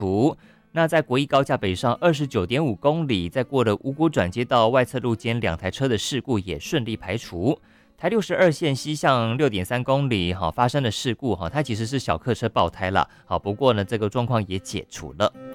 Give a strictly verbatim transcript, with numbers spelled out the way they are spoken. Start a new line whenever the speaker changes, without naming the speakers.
除。那在国一高架北上二十九点五公里，在过了五股转接道外侧路间两台车的事故也顺利排除。台六十二线西向六点三公里，好发生的事故，哈，它其实是小客车爆胎了，好，不过呢，这个状况也解除了。